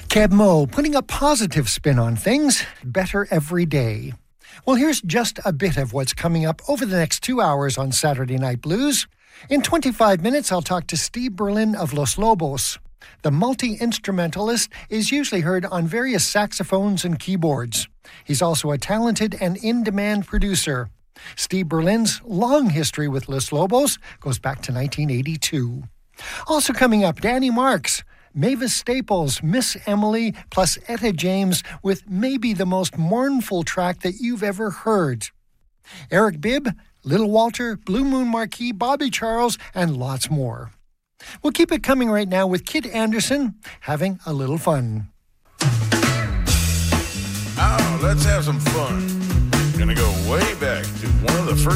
Keb Mo, putting a positive spin on things, better every day. Well, here's just a bit of what's coming up over the next 2 hours on Saturday Night Blues. In 25 minutes, I'll talk to Steve Berlin of Los Lobos. The multi-instrumentalist is usually heard on various saxophones and keyboards. He's also a talented and in-demand producer. Steve Berlin's long history with Los Lobos goes back to 1982. Also coming up, Danny Marks, Mavis Staples, Miss Emily, plus Etta James with maybe the most mournful track that you've ever heard. Eric Bibb, Little Walter, Blue Moon Marquis, Bobby Charles, and lots more. We'll keep it coming right now with Kid Anderson, Having a Little Fun. Oh, let's have some fun. Gonna go way back to one of the first